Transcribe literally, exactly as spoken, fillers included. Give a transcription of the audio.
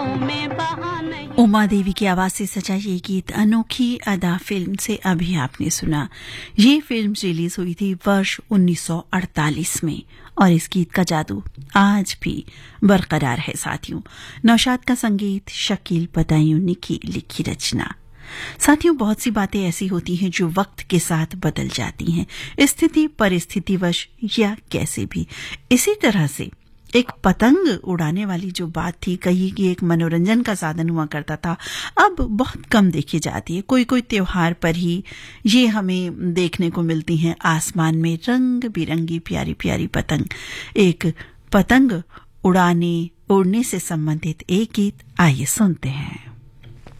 उमा देवी की आवाज से सजा ये गीत अनोखी अदा फिल्म से अभी आपने सुना। ये फिल्म रिलीज हुई थी वर्ष उन्नीस सौ अड़तालीस में और इस गीत का जादू आज भी बरकरार है साथियों। नौशाद का संगीत, शकील बदायूनी की लिखी रचना। साथियों, बहुत सी बातें ऐसी होती हैं जो वक्त के साथ बदल जाती हैं, स्थिति परिस्थितिवश या कैसे भी। इसी तरह से एक पतंग उड़ाने वाली जो बात थी, कही कि एक मनोरंजन का साधन हुआ करता था, अब बहुत कम देखी जाती है। कोई कोई त्योहार पर ही ये हमें देखने को मिलती हैं आसमान में रंग बिरंगी प्यारी प्यारी पतंग। एक पतंग उड़ाने उड़ने से संबंधित एक गीत आइए सुनते हैं।